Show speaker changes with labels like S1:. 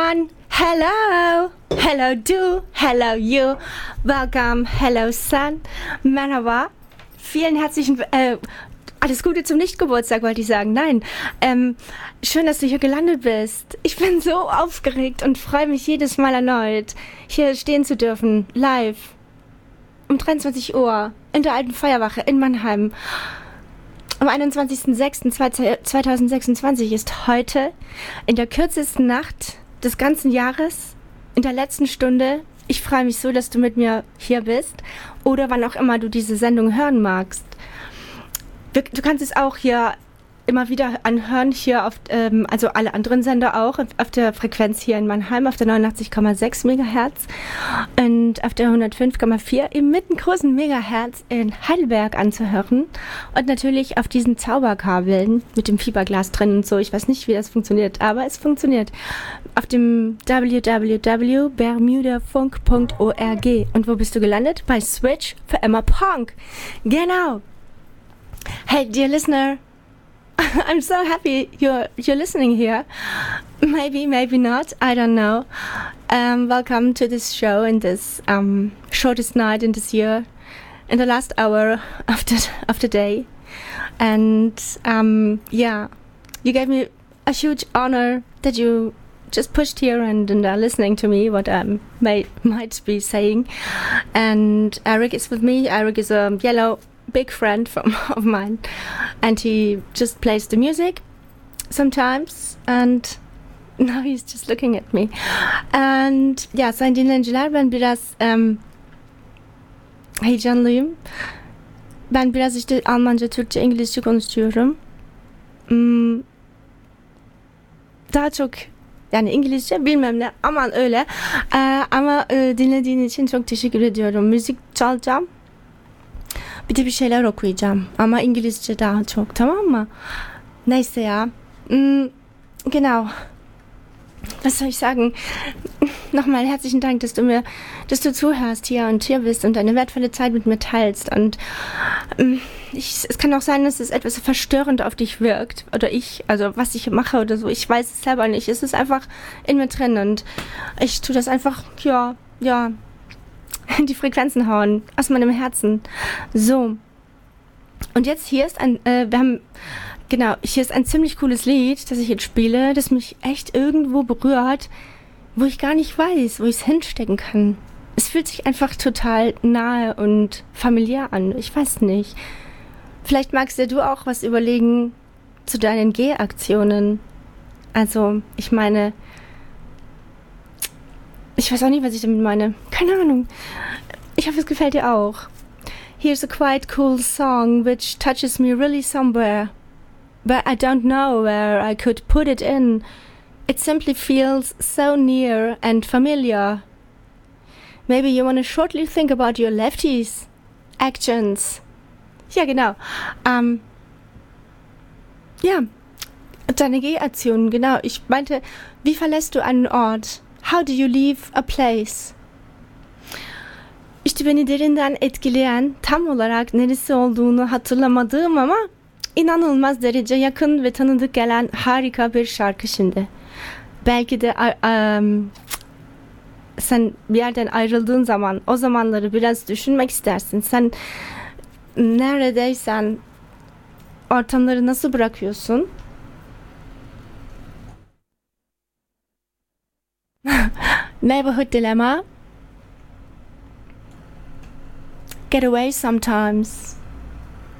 S1: everyone. Hello. Hello du. Hello you. Welcome. Hello Sun. Merhaba. Vielen herzlichen alles Gute zum Nichtgeburtstag, wollte ich sagen. Nein. Schön, dass du hier gelandet bist. Ich bin so aufgeregt und freue mich jedes Mal erneut, hier stehen zu dürfen. Live. Um 23 Uhr. In der alten Feuerwache in Mannheim. Am 21.06.2026 ist heute in der kürzesten Nacht des ganzen Jahres, in der letzten Stunde. Ich freue mich so, dass du mit mir hier bist oder wann auch immer du diese Sendung hören magst. Du kannst es auch hier immer wieder anhören, hier auf, also alle anderen Sender auch, auf der Frequenz hier in Mannheim, auf der 89,6 Megahertz und auf der 105,4 im mittelgroßen Megahertz in Heidelberg anzuhören und natürlich auf diesen Zauberkabeln mit dem Fieberglas drin und so. Ich weiß nicht, wie das funktioniert, aber es funktioniert. Auf dem www.bermudafunk.org. Und wo bist du gelandet? Bei Switch für Emma Punk. Genau. Hey, dear listener, I'm so happy you're listening here. Maybe, maybe not. I don't know. Welcome to this show in this shortest night in this year, in the last hour of the day. And yeah, you gave me a huge honor that you just pushed here and are listening to me, what I might be saying. And Eric is with me. Eric is a yellow big friend of mine, and he just plays the music sometimes, and now he's just looking at me. And yeah, sayın dinleyiciler, ben biraz heyecanlıyım. Ben biraz işte Almanca, Türkçe, İngilizce konuşuyorum. Daha çok yani İngilizce bilmem ne, aman öyle. Ama dinlediğin için çok teşekkür ediyorum. Müzik çalacağım. Bir de bir şeyler okuyacağım. Ama İngilizce daha çok, tamam mı? Neyse ya. Genau. Was soll ich sagen? Nochmal herzlichen Dank, dass du zuhörst hier und hier bist und deine wertvolle Zeit mit mir teilst. Und es kann auch sein, dass es etwas verstörend auf dich wirkt. Oder also was ich mache oder so. Ich weiß es selber nicht. Es ist einfach in mir drin und ich tue das einfach, ja, die Frequenzen hauen aus meinem Herzen. So. Und jetzt hier ist hier ist ein ziemlich cooles Lied, das ich jetzt spiele, das mich echt irgendwo berührt, wo ich gar nicht weiß, wo ich es hinstecken kann. Es fühlt sich einfach total nahe und familiär an. Ich weiß nicht. Vielleicht magst ja du auch was überlegen zu deinen Gehaktionen. Also, ich meine, ich weiß auch nicht, was ich damit meine. Keine Ahnung. Ich hoffe, es gefällt dir auch. Here's a quite cool song which touches me really somewhere, but I don't know where I could put it in. It simply feels so near and familiar. Maybe you want to shortly think about your lefties' actions. Ja, genau. Ja, deine Gehaktionen, genau. Ich meinte, wie verlässt du einen Ort? How do you leave a place? İşte beni derinden etkileyen, tam olarak neresi olduğunu hatırlamadığım ama inanılmaz derece yakın ve tanıdık gelen harika bir şarkı şimdi. Belki de sen bir yerden ayrıldığın zaman o zamanları biraz düşünmek istersin. Sen neredeysen ortamları nasıl bırakıyorsun? Neighborhood Dilemma. Get away sometimes.